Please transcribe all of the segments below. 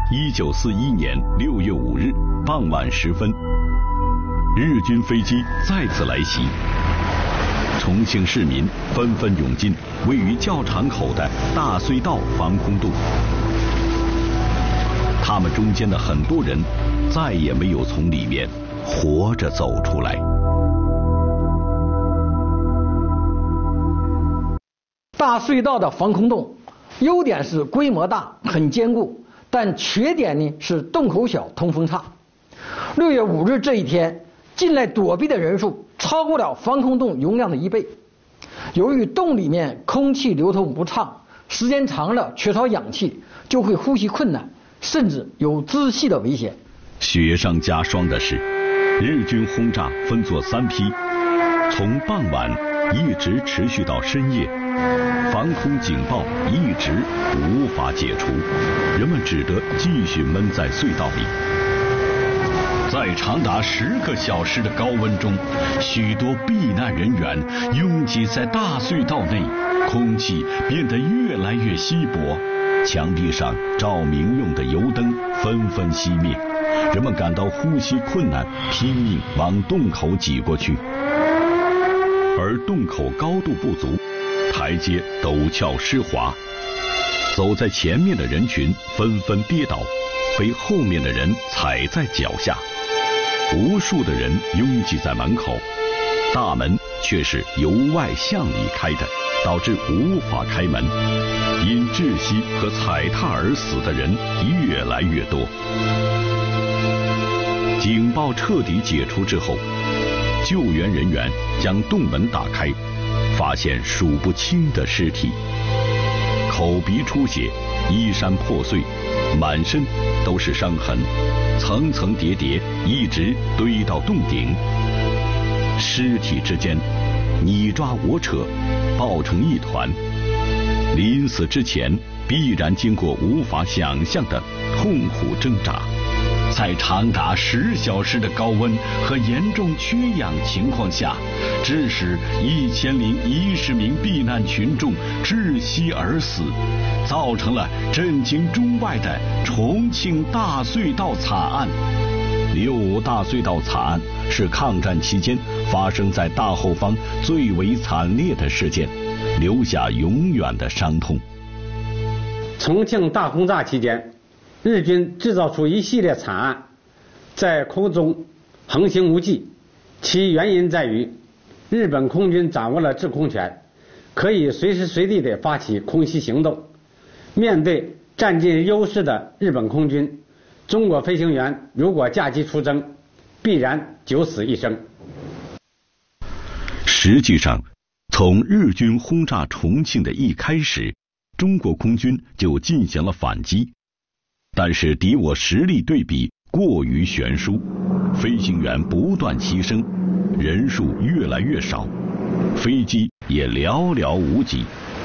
1941年6月5日傍晚时分，日军飞机再次来袭，重庆市民纷纷涌进位于教场口的大隧道防空洞，他们中间的很多人再也没有从里面活着走出来。 大隧道的防空洞优点是规模大，很坚固，但缺点呢是洞口小，通风差。6月5日这一天，进来躲避的人数超过了防空洞容量的1倍。由于洞里面空气流通不畅，时间长了缺少氧气，就会呼吸困难，甚至有窒息的危险。 雪上加霜的是，日军轰炸分作3批，从傍晚一直持续到深夜，防空警报一直无法解除，人们只得继续闷在隧道里。在长达10个小时的高温中，许多避难人员拥挤在大隧道内，空气变得越来越稀薄，墙壁上照明用的油灯纷纷熄灭，人们感到呼吸困难，拼命往洞口挤过去。而洞口高度不足，台阶陡峭湿滑，走在前面的人群纷纷跌倒，被后面的人踩在脚下。无数的人拥挤在门口，大门却是由外向里开的，导致无法开门，因窒息和踩踏而死的人越来越多。警报彻底解除之后，救援人员将洞门打开，发现数不清的尸体，口鼻出血，衣衫破碎，满身都是伤痕，层层叠叠，一直堆到洞顶。尸体之间你抓我扯，抱成一团，临死之前必然经过无法想象的痛苦挣扎。在长达10小时的高温和严重缺氧情况下，致使1010名避难群众窒息而死，造成了震惊中外的重庆大隧道惨案。6大隧道惨案是抗战期间发生在大后方最为惨烈的事件，留下永远的伤痛。 重庆大轰炸期间，日军制造出一系列惨案，在空中横行无忌，其原因在于日本空军掌握了制空权，可以随时随地地发起空袭行动。面对占尽优势的日本空军，中国飞行员如果驾机出征，必然九死一生。 实际上，从日军轰炸重庆的一开始，中国空军就进行了反击，但是敌我实力对比过于悬殊，飞行员不断牺牲，人数越来越少，飞机也寥寥无几。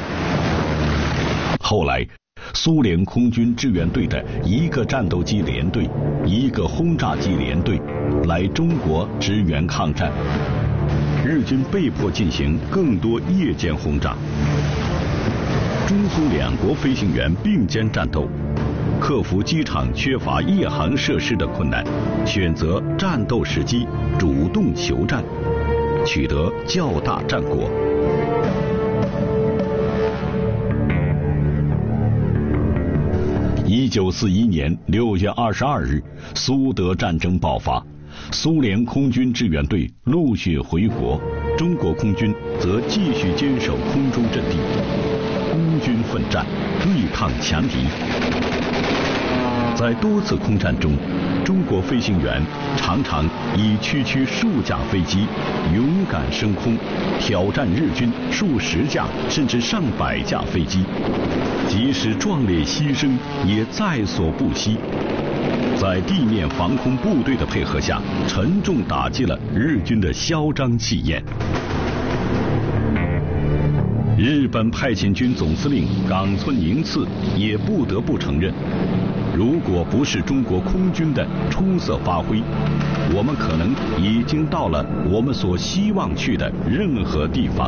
后来苏联空军志愿队的1个战斗机联队、1个轰炸机联队来中国支援抗战，日军被迫进行更多夜间轰炸。中苏2国飞行员并肩战斗，克服机场缺乏夜航设施的困难，选择战斗时机主动求战，取得较大战果。1941年6月22日，苏德战争爆发，苏联空军志愿队陆续回国，中国空军则继续坚守空中阵地，孤军奋战，对抗强敌。在多次空战中，中国飞行员常常以区数架飞机勇敢升空，挑战日军数十架甚至上百架飞机，即使壮烈牺牲也在所不惜。在地面防空部队的配合下，沉重打击了日军的嚣张气焰。日本派遣军总司令冈村宁次也不得不承认，如果不是中国空军的出色发挥，我们可能已经到了我们所希望去的任何地方。